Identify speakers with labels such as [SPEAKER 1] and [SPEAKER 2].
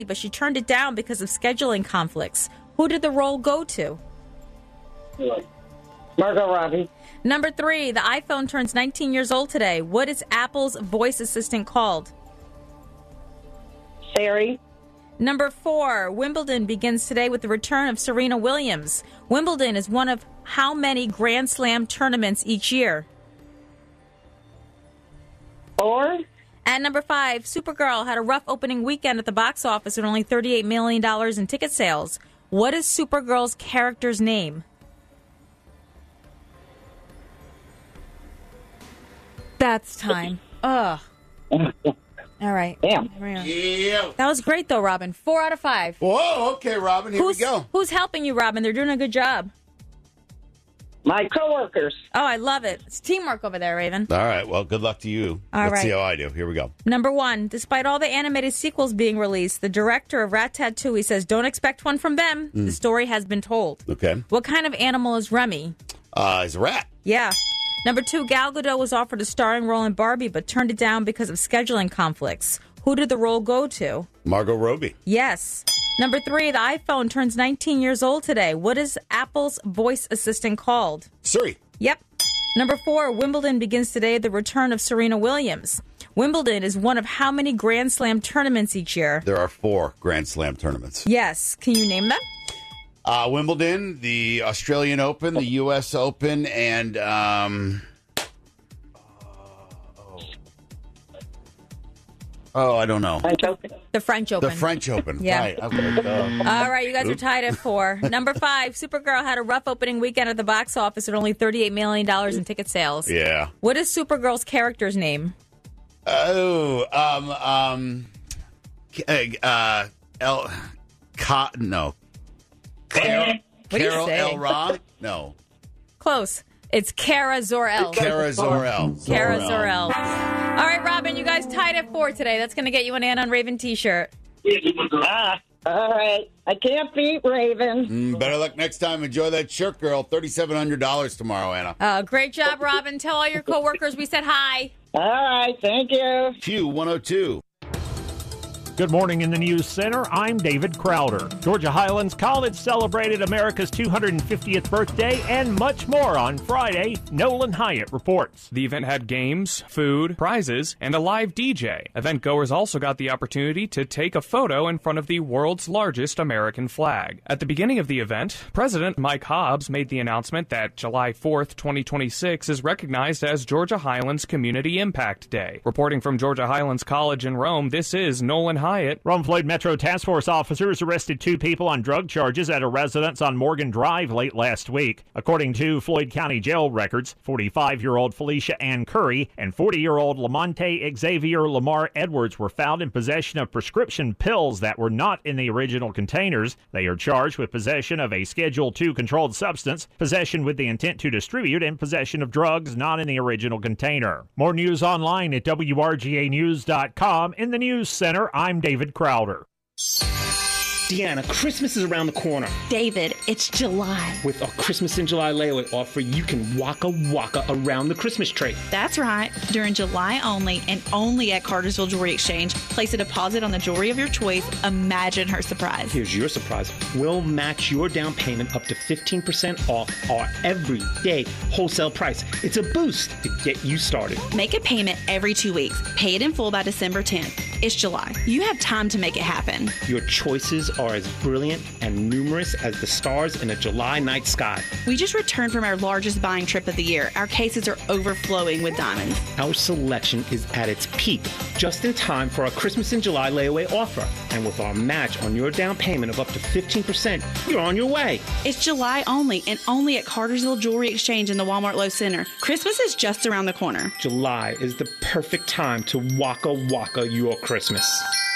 [SPEAKER 1] but she turned it down because of scheduling conflicts. Who did the role go to?
[SPEAKER 2] Margot Robbie.
[SPEAKER 1] Number 3, the iPhone turns 19 years old today. What is Apple's voice assistant called?
[SPEAKER 2] Siri.
[SPEAKER 1] Number 4, Wimbledon begins today with the return of Serena Williams. Wimbledon is one of how many Grand Slam tournaments each year?
[SPEAKER 2] 4.
[SPEAKER 1] And number 5, Supergirl had a rough opening weekend at the box office with only $38 million in ticket sales. What is Supergirl's character's name? That's time. Ugh. All right.
[SPEAKER 2] Damn.
[SPEAKER 3] Yeah.
[SPEAKER 1] That was great, though, Robin. 4 out of 5.
[SPEAKER 3] Whoa, okay, Robin, here we go.
[SPEAKER 1] Who's helping you, Robin? They're doing a good job.
[SPEAKER 2] My coworkers.
[SPEAKER 1] Oh, I love it. It's teamwork over there, Raven.
[SPEAKER 3] All right, well, good luck to you. Let's see how I do. Here we go.
[SPEAKER 1] Number 1, despite all the animated sequels being released, the director of Ratatouille says, don't expect one from them. The story has been told.
[SPEAKER 3] Okay.
[SPEAKER 1] What kind of animal is Remy?
[SPEAKER 3] He's a rat.
[SPEAKER 1] Yeah. Number 2, Gal Gadot was offered a starring role in Barbie, but turned it down because of scheduling conflicts. Who did the role go to?
[SPEAKER 3] Margot Robbie.
[SPEAKER 1] Yes. Number 3, the iPhone turns 19 years old today. What is Apple's voice assistant called?
[SPEAKER 3] Siri.
[SPEAKER 1] Yep. Number 4, Wimbledon begins today, the return of Serena Williams. Wimbledon is one of how many Grand Slam tournaments each year?
[SPEAKER 3] There are 4 Grand Slam tournaments.
[SPEAKER 1] Yes. Can you name them?
[SPEAKER 3] Wimbledon, the Australian Open, the U.S. Open, and I don't know.
[SPEAKER 2] French Open.
[SPEAKER 1] The French Open.
[SPEAKER 3] The French Open.
[SPEAKER 1] Yeah.
[SPEAKER 3] Right. Okay.
[SPEAKER 1] All right, you guys are tied at 4. Number 5, Supergirl had a rough opening weekend at the box office with only $38 million in ticket sales.
[SPEAKER 3] Yeah.
[SPEAKER 1] What is Supergirl's character's name?
[SPEAKER 3] No. Carol
[SPEAKER 1] What are you saying?
[SPEAKER 3] Elron? No.
[SPEAKER 1] Close. It's Kara Zor-El.
[SPEAKER 3] Kara Zor-El.
[SPEAKER 1] Kara Zor-El. All right, Robin, you guys tied at 4 today. That's going to get you an Ann on Raven t-shirt.
[SPEAKER 2] All right. I can't beat Raven.
[SPEAKER 3] Better luck next time. Enjoy that shirt, girl. $3,700 tomorrow, Anna.
[SPEAKER 1] Great job, Robin. Tell all your coworkers we said hi.
[SPEAKER 2] All right. Thank you.
[SPEAKER 3] Q102.
[SPEAKER 4] Good morning in the News Center. I'm David Crowder. Georgia Highlands College celebrated America's 250th birthday and much more on Friday. Nolan Hyatt reports.
[SPEAKER 5] The event had games, food, prizes, and a live DJ. Event goers also got the opportunity to take a photo in front of the world's largest American flag. At the beginning of the event, President Mike Hobbs made the announcement that July 4th, 2026 is recognized as Georgia Highlands Community Impact Day. Reporting from Georgia Highlands College in Rome, this is Nolan Hyatt.
[SPEAKER 4] Rome-Floyd Metro Task Force officers arrested 2 people on drug charges at a residence on Morgan Drive late last week. According to Floyd County Jail records, 45-year-old Felicia Ann Curry and 40-year-old Lamonte Xavier Lamar Edwards were found in possession of prescription pills that were not in the original containers. They are charged with possession of a Schedule II controlled substance, possession with the intent to distribute, and possession of drugs not in the original container. More news online at WRGAnews.com. In the News Center, I'm David Crowder.
[SPEAKER 6] Deanna, Christmas is around the corner.
[SPEAKER 7] David, it's July.
[SPEAKER 6] With our Christmas in July layaway offer, you can waka around the Christmas tree.
[SPEAKER 7] That's right. During July only and only at Cartersville Jewelry Exchange, place a deposit on the jewelry of your choice. Imagine her surprise.
[SPEAKER 6] Here's your surprise. We'll match your down payment up to 15% off our everyday wholesale price. It's a boost to get you started.
[SPEAKER 7] Make a payment every 2 weeks. Pay it in full by December 10th. It's July. You have time to make it happen.
[SPEAKER 6] Your choices are as brilliant and numerous as the stars in a July night sky.
[SPEAKER 7] We just returned from our largest buying trip of the year. Our cases are overflowing with diamonds.
[SPEAKER 6] Our selection is at its peak, just in time for our Christmas in July layaway offer. And with our match on your down payment of up to 15%, you're on your way.
[SPEAKER 7] It's July only and only at Cartersville Jewelry Exchange in the Walmart Low Center. Christmas is just around the corner.
[SPEAKER 6] July is the perfect time to waka your Christmas.